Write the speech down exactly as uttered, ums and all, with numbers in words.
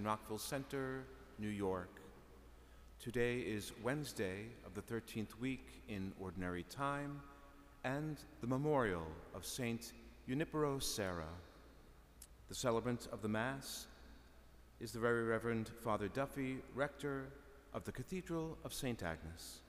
in Rockville Center, New York. Today is Wednesday of the thirteenth week in Ordinary Time and the memorial of Saint Junipero Serra. The celebrant of the Mass is the Very Reverend Father Duffy, Rector of the Cathedral of Saint Agnes.